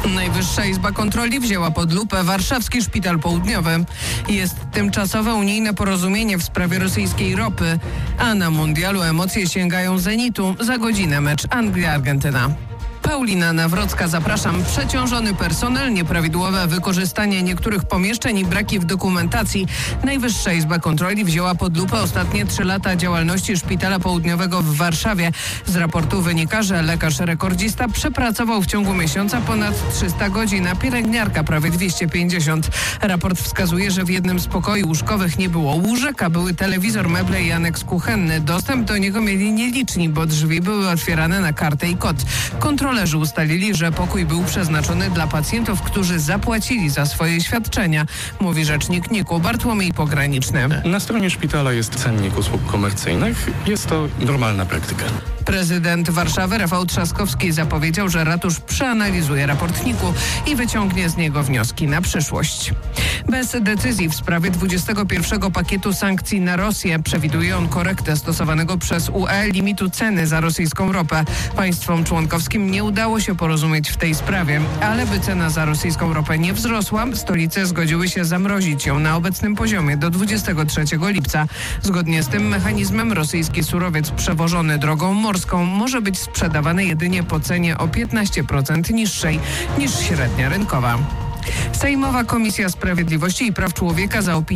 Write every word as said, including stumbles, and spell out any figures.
Najwyższa Izba Kontroli wzięła pod lupę warszawski szpital południowy. Jest tymczasowe unijne porozumienie w sprawie rosyjskiej ropy, a na mundialu emocje sięgają zenitu. Za godzinę mecz Anglia-Argentyna. Paulina Nawrocka, zapraszam. Przeciążony personel, nieprawidłowe wykorzystanie niektórych pomieszczeń i braki w dokumentacji. Najwyższa Izba Kontroli wzięła pod lupę ostatnie trzy lata działalności Szpitala Południowego w Warszawie. Z raportu wynika, że lekarz rekordzista przepracował w ciągu miesiąca ponad trzysta godzin, a pielęgniarka prawie dwieście pięćdziesiąt. Raport wskazuje, że w jednym z pokoi łóżkowych nie było łóżek, a były telewizor, meble i aneks kuchenny. Dostęp do niego mieli nieliczni, bo drzwi były otwierane na kartę i kod. Kontrolerzy ustalili, że pokój był przeznaczony dla pacjentów, którzy zapłacili za swoje świadczenia, mówi rzecznik N I K-u Bartłomiej Pograniczny. Na stronie szpitala jest cennik usług komercyjnych. Jest to normalna praktyka. Prezydent Warszawy Rafał Trzaskowski zapowiedział, że ratusz przeanalizuje raport N I K-u i wyciągnie z niego wnioski na przyszłość. Bez decyzji w sprawie dwudziestego pierwszego pakietu sankcji na Rosję przewiduje on korektę stosowanego przez U E limitu ceny za rosyjską ropę. Państwom członkowskim nie udało się porozumieć w tej sprawie, ale by cena za rosyjską ropę nie wzrosła, stolice zgodziły się zamrozić ją na obecnym poziomie do dwudziestego trzeciego lipca. Zgodnie z tym mechanizmem rosyjski surowiec przewożony drogą morską może być sprzedawany jedynie po cenie o piętnaście procent niższej niż średnia rynkowa. Sejmowa Komisja Sprawiedliwości i Praw Człowieka zaopiniowała